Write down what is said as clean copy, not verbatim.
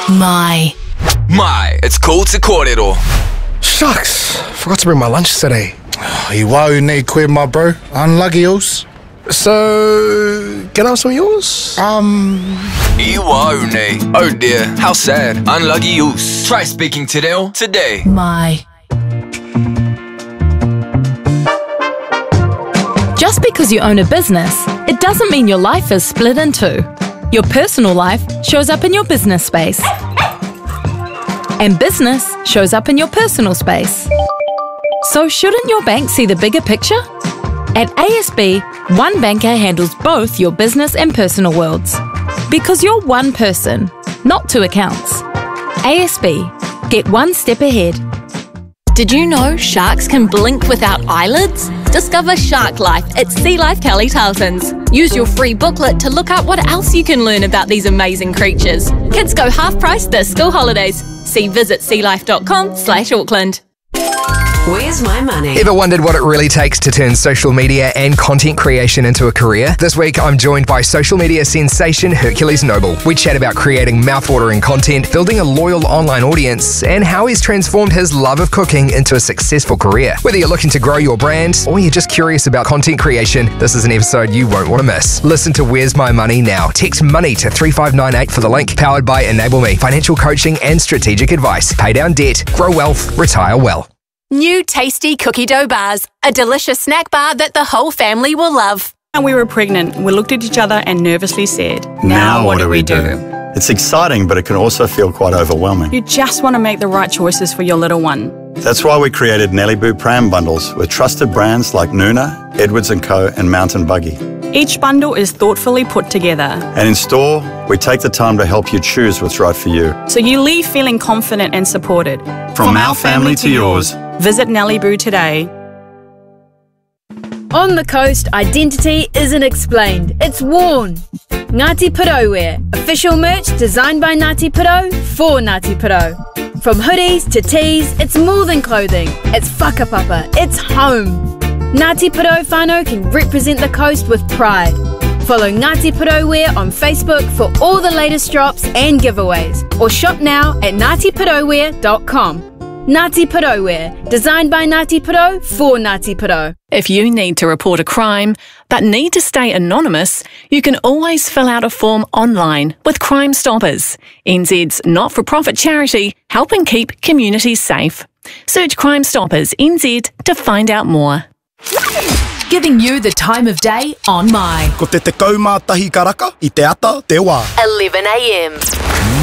My, it's cool to kōrero. Shucks, forgot to bring my lunch today. Iwau nei koe, my bro. Unlucky us. So, can I have some of yours? Iwau nei. Oh dear, how sad. Unlucky use. Try speaking to Reo today. My. Just because you own a business, it doesn't mean your life is split in two. Your personal life shows up in your business space. And business shows up in your personal space. So shouldn't your bank see the bigger picture? At ASB, one banker handles both your business and personal worlds. Because you're one person, not two accounts. ASB, get one step ahead. Did you know sharks can blink without eyelids? Discover Shark Life at Sea Life Kelly Tarleton's. Use your free booklet to look up what else you can learn about these amazing creatures. Kids go half price this school holidays. See visitsealife.com/Auckland. Where's my money? Ever wondered what it really takes to turn social media and content creation into a career? This week, I'm joined by social media sensation Hercules Noble. We chat about creating mouthwatering content, building a loyal online audience, and how he's transformed his love of cooking into a successful career. Whether you're looking to grow your brand or you're just curious about content creation, this is an episode you won't want to miss. Listen to Where's My Money now. Text MONEY to 3598 for the link. Powered by Enable Me. Financial coaching and strategic advice. Pay down debt, grow wealth, retire well. New tasty cookie dough bars, a delicious snack bar that the whole family will love. When we were pregnant, we looked at each other and nervously said, Now what do we do? It's exciting, but it can also feel quite overwhelming. You just want to make the right choices for your little one. That's why we created Nelly Boo Pram Bundles with trusted brands like Nuna, Edwards & Co and Mountain Buggy. Each bundle is thoughtfully put together. And in store, we take the time to help you choose what's right for you. So you leave feeling confident and supported. From our family to yours. Visit Nelly Boo today. On the coast, identity isn't explained, it's worn. Ngāti Porou wear, official merch designed by Ngāti Porou for Ngāti Porou. From hoodies to tees, it's more than clothing, it's whakapapa, it's home. Ngāti Porou whānau can represent the coast with pride. Follow Ngāti Porou Wear on Facebook for all the latest drops and giveaways, or shop now at ngatiporouwear.com. Ngāti Porou Wear, designed by Ngāti Porou for Ngāti Porou. If you need to report a crime but need to stay anonymous, you can always fill out a form online with Crime Stoppers, NZ's not-for-profit charity helping keep communities safe. Search Crime Stoppers NZ to find out more. Giving you the time of day on My. Ko te tekau mā tahi karaka, I te ata, te wā. 11 a.m.